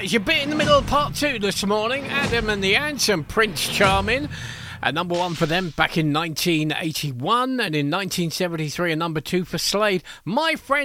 It's your bit in the middle of part 2 this morning. Adam and the Ants and Prince Charming. A number 1 for them back in 1981, and in 1973 a number 2 for Slade. My Friend